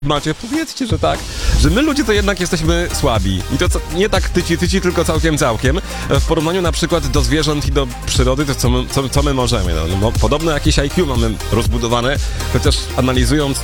macie, powiedzcie, że tak, że my ludzie to jednak jesteśmy słabi. I to nie tak tyci, tylko całkiem. W porównaniu na przykład do zwierząt i do przyrody, to co my możemy? No, podobno jakieś IQ mamy rozbudowane, chociaż analizując